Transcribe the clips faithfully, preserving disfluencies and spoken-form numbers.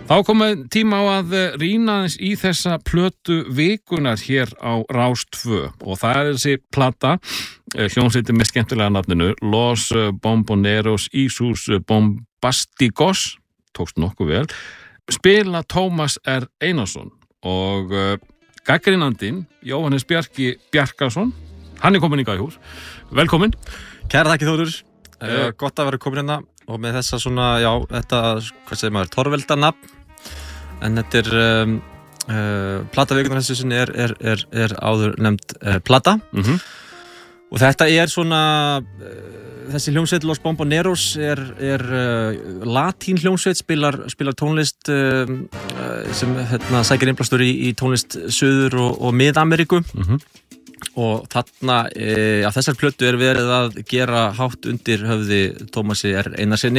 Þá komið tíma á að rýna aðeins í þessa plötu vikunar hér á Rás tvö og það er þessi plata, hljómsveitin með skemmtilega nafninu Los Bomboneros y sus Bombasticos, tókst nokkuð vel, spila Tómas R. Einarsson og uh, gagnrýnandinn Jóhannes Bjarki Bjarkason, hann er komin í hús. Velkomin. Kæra þakki Þórður, uh, gott að vera komin hérna og með þessa svona, já, þetta, hvað segir maður, torveldanafn, en þetta er, um, uh, plata vikunar þessu sinni er, er, er, er áður nefnd uh, plata, mm-hmm. og þetta er svona, uh, þessi hljómsveit Los Bomboneros er, er uh, latín hljómsveit, spilar, spilar tónlist uh, sem hérna, sækir innblástur í, í tónlist Suður- og, og Mið-Ameríku, mm-hmm. og þarna e, á þessar plötu er verið að gera hátt undir höfði Tómasi R. Einarsssyni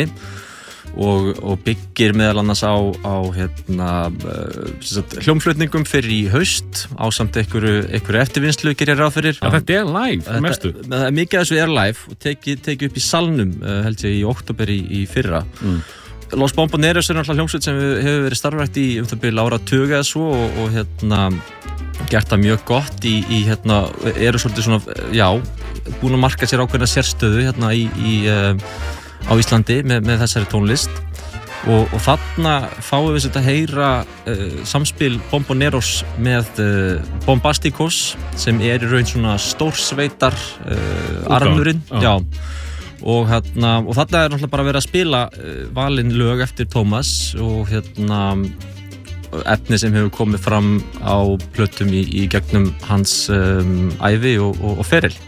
og, og byggir meðal annars á, á hérna, sagt, hljómflutningum fyrir í haust ásamt einhverju, einhverju eftirvinnslu gerir ráð fyrir. Ja, þetta er live, mestu. Þetta, mikið af þessu er live og tekið teki upp í salnum held ég í október í, í fyrra. Mm. Los Bomboneros er náttúrulega hljómsveit sem hefur verið starfrækt í um það bil áratug eða svo og, og hérna gert það mjög gott í, í hérna, eru svolítið svona, já, búin að marka sér ákveðna sérstöðu hérna í, í, uh, á Íslandi með, með þessari tónlist og, og þarna fáum við þetta að heyra uh, samspil Bomboneros með uh, Bombasticos sem er í raun svona stórsveitar uh, armurinn, já. Og, hérna, og þarna er náttúrulega bara verið að spila uh, valin lög eftir Tómas og hérna efni sem hefur komið fram á plötum í, í gegnum hans um, ævi og, og, og feril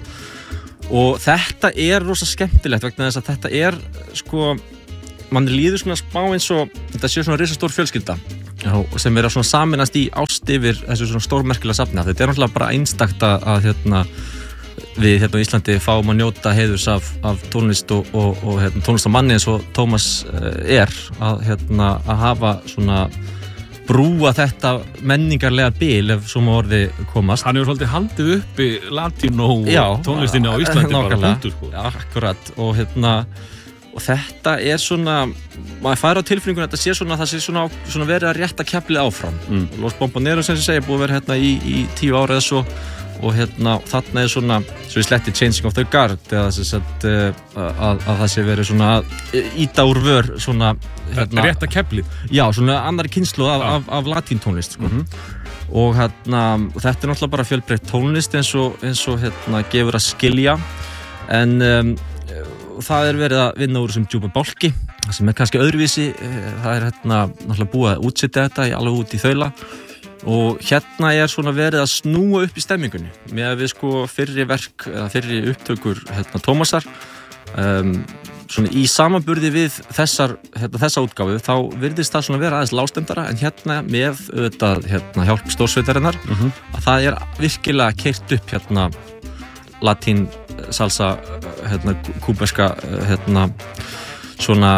og þetta er rosa skemmtilegt vegna þess að þetta er sko, mann líður svona smá eins og þetta sé svona risastór fjölskylda já, sem er að svona saminast í ást yfir þessu svona stórmerkilega safni þetta er náttúrulega bara einstakt að, að hérna, við hérna á Íslandi fáum að njóta heiðurs af, af tónlist og, og, og hérna, tónlistamanni eins og Tómas er að, hérna, að hafa svona brúa þetta menningarlega bil ef svo má orði komast. Hann hefur svolítið haldið uppi latínó tónlistinni á Íslandi bara hundur sko. Já, akkurat og hérna og þetta er svona, maður fær á tilfinningunni að þetta sé svona, það sé svona, svona verið að rétta keflið áfram. Mm. Los Bomboneros sem ég segi búið að vera hérna í, í tíu ára eða svo og hérna þarna er svona svo við sletti Changing of the Guard eða þess að, að, að það sé verið svona íta úr vör svona hérna, rétta keflið já, svona annari kynslóð af, af, af latín-tónlist sko. Mm-hmm. og hérna þetta er náttúrulega bara fjölbreytt tónlist eins og, eins og hérna gefur að skilja en um, það er verið að vinna úr þessum djúpa bálki það sem er kannski öðruvísi það er hérna náttúrulega búið að útsetja þetta í alveg út í þaula og hérna er svona verið að snúa upp í stemmingunni með að við sko fyrri verk eða fyrri upptökur hérna Tómasar um, svona í samanburði við þessar, hérna, þessa útgáfu þá virðist það svona vera aðeins lágstemdara en hérna með auðvitað hérna, hjálp stórsveitarinnar mm-hmm. að það er virkilega keyrt upp hérna latín salsa hérna kúbeska hérna svona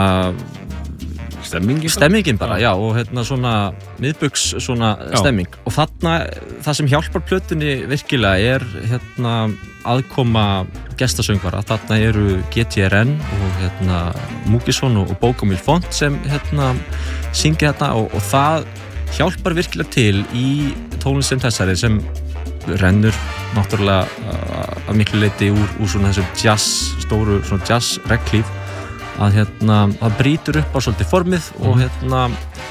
Stemmingin, stemmingin bara, já, og hérna svona miðbugs svona já. Stemming og þarna, það sem hjálpar plötunni virkilega er hérna aðkoma gestasöngvara, þarna eru G T R N og hérna Múkisson og Bókamil Font sem hérna syngja hérna og, og það hjálpar virkilega til í tónlist sem þessari sem rennur náttúrulega að miklu leyti úr, úr svona þessum jazz, stóru svona jazz reglíf að hérna, það brýtur upp á svolítið formið mm. og hérna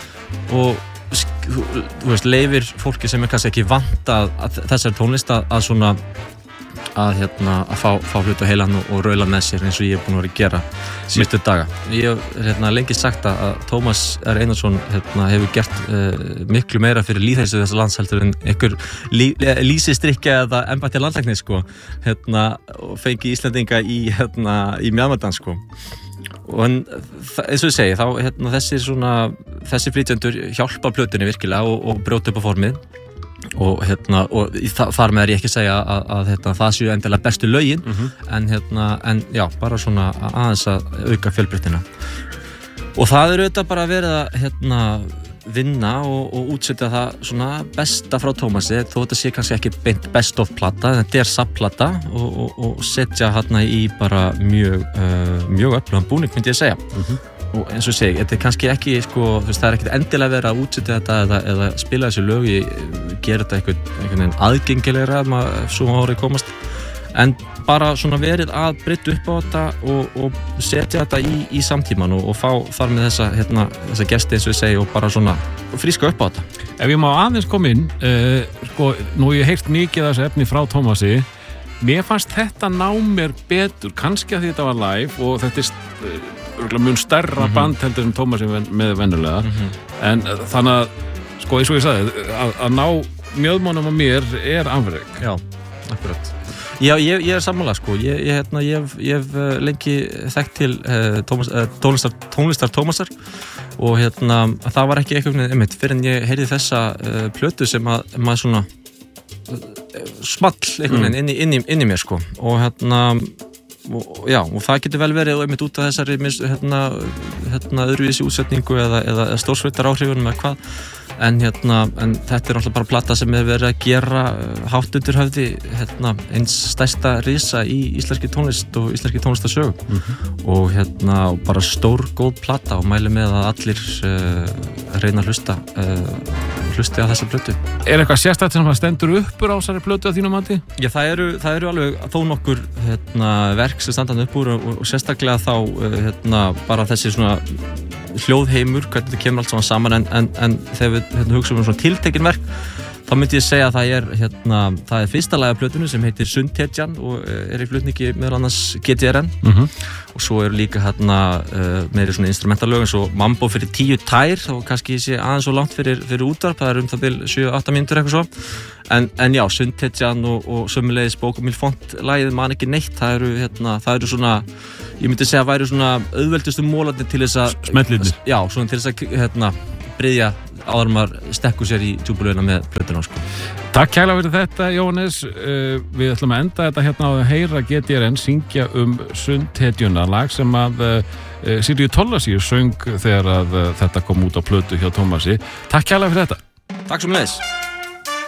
og þú veist, leifir fólki sem er kannski ekki vant að, að þessari tónlist að, að svona að hérna, að fá, fá hlut á heilan og, og raula með sér eins og ég er búin að vera að gera síðustu daga. Ég hef hérna, lengi sagt að Tómas R. Einarsson hérna, hefur gert uh, miklu meira fyrir lýðheilsu þessa lands heldur en einhver lí, lýsistrykja eða embætti landlæknis sko, hérna, og fengi Íslendinga í, hérna, í mjaðmadans sko. Og en, eins og ég segi, þá hérna, þessi, svona, þessi flytjendur hjálpa plötunni virkilega og, og brjóta upp á formið og, hérna, og þar með er ég ekki að segja að, að hérna, það séu endilega bestu lögin mm-hmm. en, hérna, en já, bara svona aðeins að auka fjölbreyttina og það er auðvitað bara verið að hérna, vinna og, og útsetja það svona besta frá Tómasi þó þetta sé kannski ekki beint best of plata þetta er subplata og, og, og setja hérna í bara mjög uh, mjög öflugan búning myndi ég segja mm-hmm. og eins og segi, þetta er kannski ekki sko, þú veist, það er ekkert endilega verið að útsetja þetta eða, eða spila þessi lög, ég ger þetta einhvern, einhvern veginn aðgengilegra ef maður svo árið komast, en bara svona verið að breyta upp á þetta og, og setja þetta í, í samtíman og, og fá þar með þessa, hérna, þessa gesti eins og ég segi og bara svona fríska upp á þetta. Ef ég má aðeins koma inn, uh, sko, nú ég heyrt mikið þessu efni frá Tómasi, mér fannst þetta ná mér betur, kannski að því þetta var live og þetta er uh, mjög stærra mm-hmm. band heldur sem Tómasi með venjulega, mm-hmm. en uh, þannig að, sko, eins og ég sagði, að, að ná mjöðmónum á mér er afrek. Já, akkurat. Já, ég, ég er sammála sko, ég, ég, hérna, ég hef, ég hef lengi þekkt til uh, Tómas, uh, tónlistar, tónlistar Tómasar og hérna, það var ekki eitthvað einmitt fyrir en ég heyrði þessa uh, plötu sem að maður svona uh, small einhvern veginn mm. inn, inn, inn í mér sko og hérna, og, já, og það getur vel verið einmitt út af þessari hérna, hérna öðruvísi útsetningu eða, eða stórsveitar áhrifunum eða hvað. En, hérna, en þetta er alltaf bara plata sem er verið að gera hátt undir höfði hérna, eins stærsta risa í íslenski tónlist og íslenski tónlistarsögu mm-hmm. og hérna, bara stór góð plata og mæli með að allir uh, reyna að hlusta uh, hlusti á þessa plötu. Er eitthvað sérstætt sem stendur uppur á þessari plötu á þínum mati? Já, það eru, það eru alveg þó nokkur hérna, verk sem standa upp úr og, og sérstaklega þá uh, hérna, bara þessi svona hljóðheimur, hvernig þetta kemur allt saman saman en, en, en þegar við hérna, hugsaum um svona tiltekin verk þá myndi ég segja að það er, hérna, það er fyrsta lagi af plötunni sem heitir Sundhetjan og er í flutningi meðal annars G T R N mm-hmm. og svo eru líka hérna, uh, meiri svona instrumentalög eins og Mambo fyrir tíu tær og kannski sé aðeins svo langt fyrir, fyrir útvarp, það er um það bil sjö átta mínútur eitthvað svo en, en já, Sundhetjan og, og sömuleiðis Bókumil Font lagið man ekki neitt, það eru, hérna, það eru svona ég myndi segja að væri svona auðveldustu mólarnir til þess að Smellirnir. Já, svona til þess að hérna, bryðja áður maður stekku sér í djúpulögina með plötuna sko. Takk kærlega fyrir þetta, Jóhannes. Uh, við ætlum að enda þetta hérna á að heyra G T R N syngja um Sundhetjuna, lag sem að uh, Sigríður Thorlacius söng þegar að uh, þetta kom út á plötu hjá Tómasi. Takk kærlega fyrir þetta. Takk sem leiðis.